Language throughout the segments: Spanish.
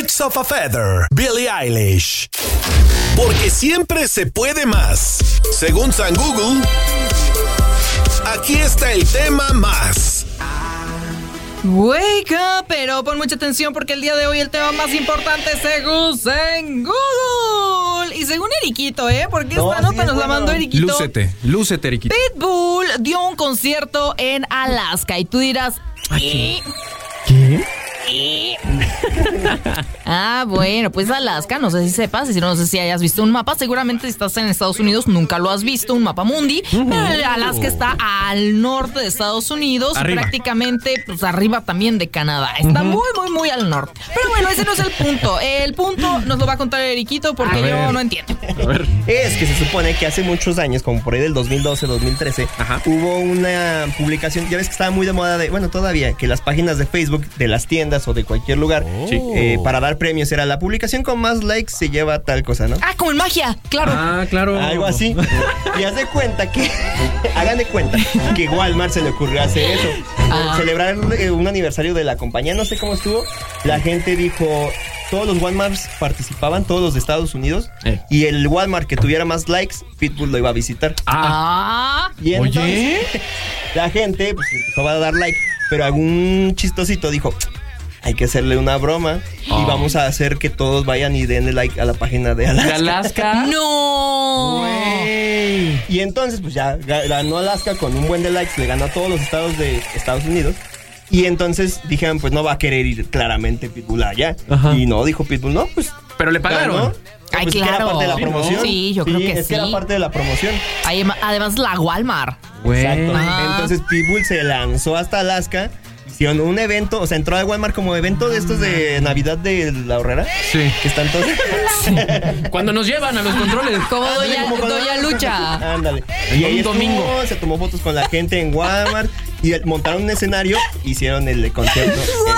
Birds of a Feather, Billie Eilish. Porque siempre se puede más. Según San Google, aquí está el tema más. Wake up, pero pon mucha atención porque el día de hoy el tema más importante según San Google. Y según Eriquito, porque esta nota nos la mandó Eriquito. Lúcete, Eriquito. Pitbull dio un concierto en Alaska y tú dirás... ¿Qué? Bueno, pues Alaska, no sé si sepas, no sé si hayas visto un mapa, seguramente si estás en Estados Unidos nunca lo has visto, un mapa mundi, pero Alaska está al norte de Estados Unidos, arriba. Prácticamente pues arriba también de Canadá, está muy al norte. Pero bueno, ese no es el punto nos lo va a contar Eriquito porque yo no entiendo. Es que se supone que hace muchos años, como por ahí del 2012, 2013, hubo una publicación, ya ves que estaba muy de moda todavía, que las páginas de Facebook de las tiendas o de cualquier lugar, para dar premios, era la publicación con más likes se lleva tal cosa, ¿no? Como en magia, claro. Claro. Algo así. Y hagan de cuenta que Walmart se le ocurrió hacer eso. Celebrar un aniversario de la compañía, no sé cómo estuvo. La gente dijo, todos los Walmarts participaban, todos los de Estados Unidos, y el Walmart que tuviera más likes, Pitbull lo iba a visitar. Y entonces, la gente pues, empezó a dar like, pero algún chistosito dijo, hay que hacerle una broma y vamos a hacer que todos vayan y denle like a la página de Alaska. ¿De Alaska? ¡No! Wey. Y entonces, pues ya ganó Alaska con un buen de likes, le ganó a todos los estados de Estados Unidos. Y entonces dijeron, pues no va a querer ir claramente Pitbull allá. Y no, dijo Pitbull, no, pues. Pero le pagaron. ¿No? Pues claro. era parte de la promoción. Sí, yo creo que es que era parte de la promoción. Además, la Walmart. Exacto. Entonces Pitbull se lanzó hasta Alaska. Hicieron un evento, o sea, entró a Walmart como evento de estos de Navidad de la Horrera. Sí. Que están todos. Cuando nos llevan a los controles. Como Doña Lucha. Ándale. Y ahí domingo se tomó fotos con la gente en Walmart y montaron un escenario, hicieron el concierto.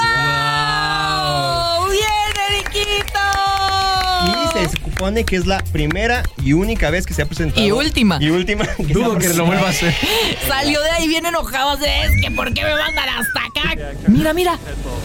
¡Wow! ¡Bien, Eriquito! Y se supone que es la primera y única vez que se ha presentado. Y última. Dudo que lo vuelva a hacer. Salió de ahí bien enojado. Es que ¿por qué me mandan hasta acá? Mira.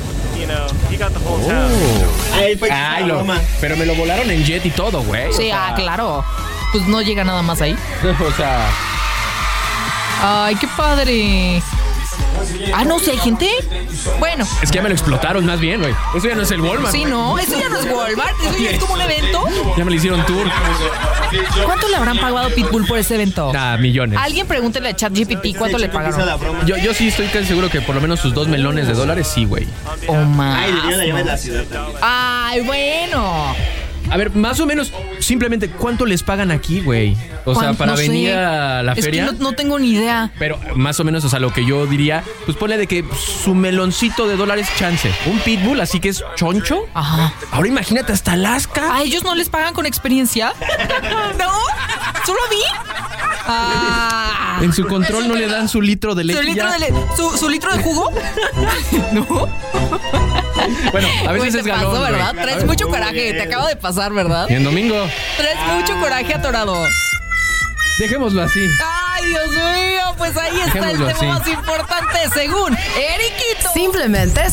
Ahí fue pero me lo volaron en jet y todo, güey. Sí, claro. Pues no llega nada más ahí. O sea. Ay, qué padre. No sé, hay gente. Bueno. Es que ya me lo explotaron más bien, güey. Eso ya no es el Walmart. Sí, no, eso ya no es Walmart. Eso ya es como un evento. Ya me lo hicieron tour. ¿Cuánto le habrán pagado Pitbull por ese evento? Millones. Alguien pregúntele a ChatGPT cuánto le pagaron. Yo sí estoy casi seguro que por lo menos sus $2 millones sí, güey. Oh, man. le dieron la llave de la ciudad también. Ay, bueno. A ver, más o menos, simplemente, ¿cuánto les pagan aquí, güey? O sea, para venir a la feria. Es que no tengo ni idea. Pero más o menos, o sea, lo que yo diría, pues ponle de que su meloncito de dólares chance. Un Pitbull, así que es choncho. Ajá. Ahora imagínate hasta Alaska. ¿A ellos no les pagan con experiencia? ¿No? ¿Solo a mí? En su control no le dan su litro de leche. ¿Su litro de jugo? ¿No? Bueno, a veces es galón, pasó, ¿verdad? güey. Traes mucho coraje, te acabo de pasar, ¿verdad? Y en domingo. Traes mucho coraje atorado. Dejémoslo así. Ay, Dios mío, pues ahí está el tema más importante según Eriquito. Simplemente